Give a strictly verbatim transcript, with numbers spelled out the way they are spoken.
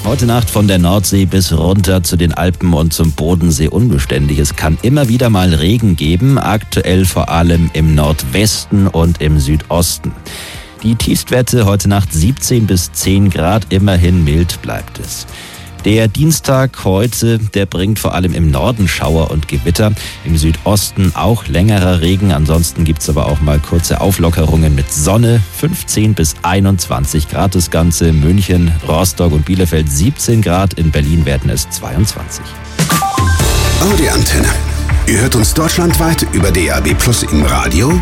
Heute Nacht von der Nordsee bis runter zu den Alpen und zum Bodensee unbeständig. Es kann immer wieder mal Regen geben, aktuell vor allem im Nordwesten und im Südosten. Die Tiefstwerte heute Nacht siebzehn bis zehn Grad, immerhin mild bleibt es. Der Dienstag heute, der bringt vor allem im Norden Schauer und Gewitter, im Südosten auch längerer Regen. Ansonsten gibt's aber auch mal kurze Auflockerungen mit Sonne, fünfzehn bis einundzwanzig Grad das Ganze. München, Rostock und Bielefeld siebzehn Grad, in Berlin werden es zweiundzwanzig. Audi Antenne. Ihr hört uns deutschlandweit über D A B Plus im Radio,